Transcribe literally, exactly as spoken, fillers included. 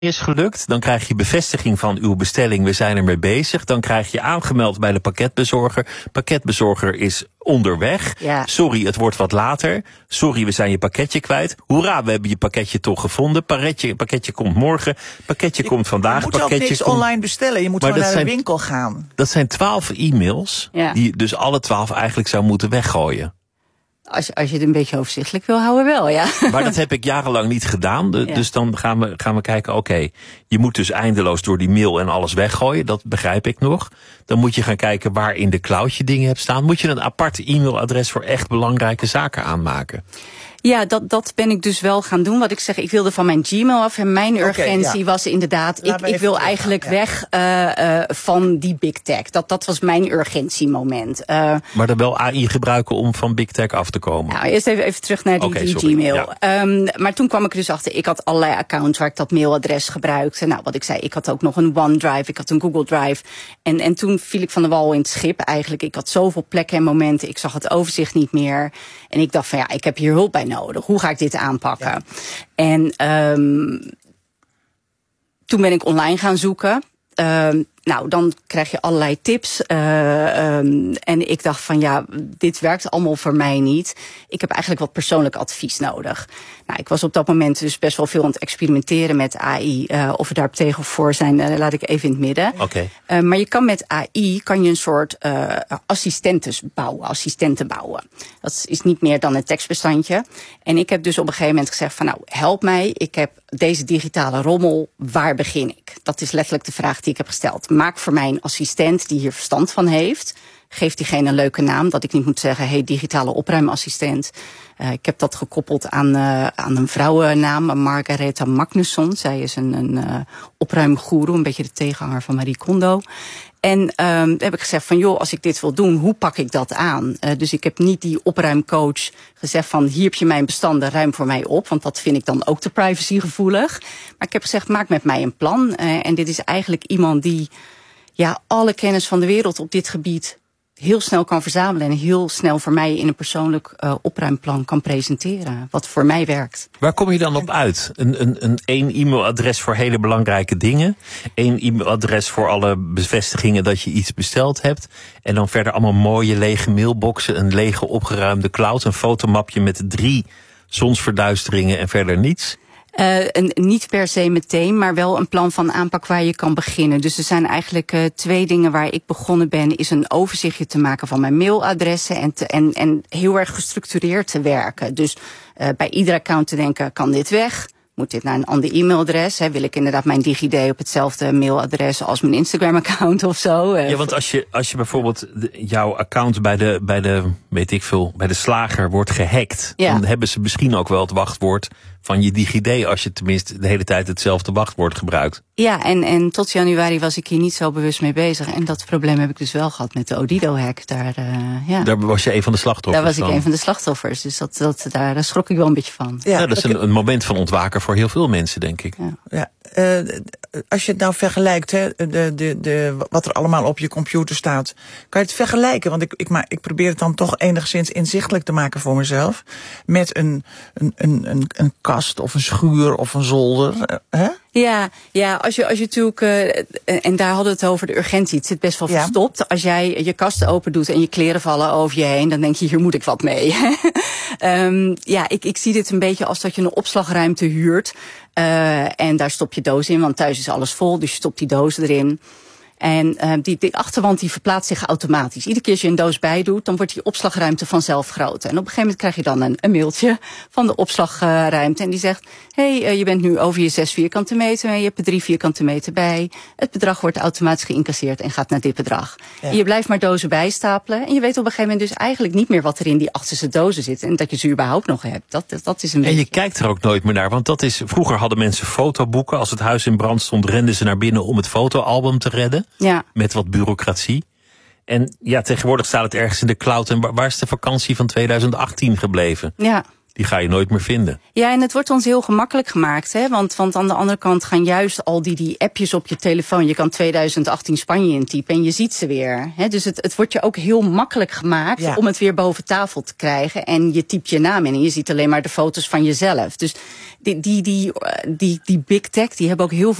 is gelukt. Dan krijg je bevestiging van uw bestelling. We zijn ermee bezig. Dan krijg je aangemeld bij de pakketbezorger. Pakketbezorger is onderweg. Ja. Sorry, het wordt wat later. Sorry, we zijn je pakketje kwijt. Hoera, we hebben je pakketje toch gevonden. Pakketje, pakketje komt morgen. Pakketje je, komt vandaag. Je moet pakketje ook niks komt... online bestellen. Je moet maar gewoon naar zijn, de winkel gaan. Dat zijn twaalf e-mails. Ja. Die dus alle twaalf eigenlijk zou moeten weggooien. Als je, als je het een beetje overzichtelijk wil houden, wel, ja. Maar dat heb ik jarenlang niet gedaan. De, Ja. Dus dan gaan we, gaan we kijken, oké, okay, je moet dus eindeloos door die mail en alles weggooien. Dat begrijp ik nog. Dan moet je gaan kijken waar in de cloud je dingen hebt staan. Moet je een apart e-mailadres voor echt belangrijke zaken aanmaken. Ja, dat, dat ben ik dus wel gaan doen. Wat ik zeg, ik wilde van mijn Gmail af. En mijn urgentie okay, ja. was inderdaad, ik, ik wil eigenlijk teruggaan, weg uh, uh, van die big tech. Dat, dat was mijn urgentiemoment. Uh, maar dan wel A I gebruiken om van big tech af te komen. Nou, eerst even, even terug naar die, okay, die sorry, Gmail. Ja. Um, maar toen kwam ik er dus achter, ik had allerlei accounts waar ik dat mailadres gebruikte. Nou, wat ik zei, ik had ook nog een OneDrive, ik had een Google Drive. En, en toen viel ik van de wal in het schip eigenlijk. Ik had zoveel plekken en momenten, ik zag het overzicht niet meer. En ik dacht van ja, ik heb hier hulp bij nodig. Hoe ga ik dit aanpakken? Ja. En um, toen ben ik online gaan zoeken. Um, nou, dan krijg je allerlei tips. Uh, um, en ik dacht van ja, dit werkt allemaal voor mij niet. Ik heb eigenlijk wat persoonlijk advies nodig. Nou, ik was op dat moment dus best wel veel aan het experimenteren met A I. Uh, of we daar tegen of voor zijn, uh, laat ik even in het midden. Okay. Uh, maar je kan met A I kan je een soort uh, assistentes bouwen, assistenten bouwen. Dat is niet meer dan een tekstbestandje. En ik heb dus op een gegeven moment gezegd van nou, help mij. Ik heb deze digitale rommel, waar begin ik? Dat is letterlijk de vraag die ik heb gesteld. Maak voor mij een assistent die hier verstand van heeft. Geef diegene een leuke naam, dat ik niet moet zeggen, hey, digitale opruimassistent. Uh, ik heb dat gekoppeld aan, uh, aan een vrouwennaam, Margaretha Magnusson. Zij is een, een uh, opruimgoeroe, een beetje de tegenhanger van Marie Kondo. En um, heb ik gezegd van joh, als ik dit wil doen, hoe pak ik dat aan? Uh, dus ik heb niet die opruimcoach gezegd van hier heb je mijn bestanden, ruim voor mij op. Want dat vind ik dan ook te privacygevoelig. Maar ik heb gezegd, maak met mij een plan. Uh, en dit is eigenlijk iemand die ja, alle kennis van de wereld op dit gebied heel snel kan verzamelen en heel snel voor mij in een persoonlijk uh, opruimplan kan presenteren. Wat voor mij werkt. Waar kom je dan op uit? Een, een, een één e-mailadres voor hele belangrijke dingen. Één e-mailadres voor alle bevestigingen dat je iets besteld hebt. En dan verder allemaal mooie lege mailboxen. Een lege opgeruimde cloud. Een fotomapje met drie zonsverduisteringen en verder niets. Uh, een, niet per se meteen, maar wel een plan van aanpak waar je kan beginnen. Dus er zijn eigenlijk uh, twee dingen waar ik begonnen ben. Is een overzichtje te maken van mijn mailadressen en, te, en, en heel erg gestructureerd te werken. Dus uh, bij ieder account te denken, kan dit weg? Moet dit naar een ander e-mailadres? Hè? Wil ik inderdaad mijn DigiD op hetzelfde mailadres als mijn Instagram-account of zo? Ja, want als je, als je bijvoorbeeld de, jouw account bij de, bij de, weet ik veel, bij de slager wordt gehackt, ja, dan hebben ze misschien ook wel het wachtwoord van je DigiD als je tenminste de hele tijd hetzelfde wachtwoord gebruikt. Ja, en, en tot januari was ik hier niet zo bewust mee bezig. En dat probleem heb ik dus wel gehad met de Odido-hack. Daar, uh, ja. Daar was je een van de slachtoffers Daar was van. ik een van de slachtoffers. Dus dat, dat, daar, daar schrok ik wel een beetje van. Ja, ja dat is een, een moment van ontwaken voor heel veel mensen, denk ik. Ja. Ja, uh, als je het nou vergelijkt, hè, de, de, de, wat er allemaal op je computer staat, kan je het vergelijken? Want ik, ik, maar, ik probeer het dan toch enigszins inzichtelijk te maken voor mezelf. Met een, een, een, een, een kast of een schuur of een zolder. Uh, hè? Ja, ja, als je, als je natuurlijk, uh, en daar hadden we het over de urgentie, het zit best wel ja. verstopt. Als jij je kast open doet en je kleren vallen over je heen, dan denk je, hier moet ik wat mee. um, ja, ik, ik zie dit een beetje als dat je een opslagruimte huurt. Uh, en daar stop je dozen in, want thuis is alles vol, dus je stopt die dozen erin. En uh, die, die achterwand die verplaatst zich automatisch. Iedere keer als je een doos bij doet, dan wordt die opslagruimte vanzelf groter. En op een gegeven moment krijg je dan een, een mailtje van de opslagruimte. En die zegt, hé, hey, uh, je bent nu over je zes vierkante meter en je hebt er drie vierkante meter bij. Het bedrag wordt automatisch geïncasseerd en gaat naar dit bedrag. Ja. En je blijft maar dozen bijstapelen. En je weet op een gegeven moment dus eigenlijk niet meer wat er in die achterste dozen zit. En dat je ze überhaupt nog hebt. Dat, dat, dat is een en je beetje... kijkt er ook nooit meer naar. Want dat is, vroeger hadden mensen fotoboeken. Als het huis in brand stond, renden ze naar binnen om het fotoalbum te redden. Ja. Met wat bureaucratie. En ja, tegenwoordig staat het ergens in de cloud. En waar is de vakantie van tweeduizend achttien gebleven? Ja. die ga je nooit meer vinden. Ja, en het wordt ons heel gemakkelijk gemaakt. Hè? Want, want aan de andere kant gaan juist al die, die appjes op je telefoon. Je kan twintig achttien Spanje intypen en je ziet ze weer. Hè? Dus het, het wordt je ook heel makkelijk gemaakt ja. om het weer boven tafel te krijgen. En je typt je naam in en je ziet alleen maar de foto's van jezelf. Dus die, die, die, die, die big tech, die hebben ook heel veel